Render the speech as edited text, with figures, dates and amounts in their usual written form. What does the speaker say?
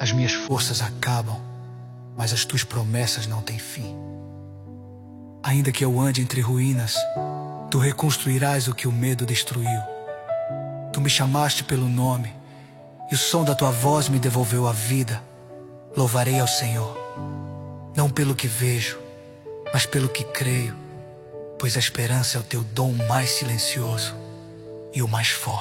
As minhas forças acabam, mas as tuas promessas não têm fim. Ainda que eu ande entre ruínas, tu reconstruirás o que o medo destruiu. Tu me chamaste pelo nome, e o som da tua voz me devolveu a vida. Louvarei ao Senhor, não pelo que vejo, mas pelo que creio, pois a esperança é o teu dom mais silencioso e o mais forte.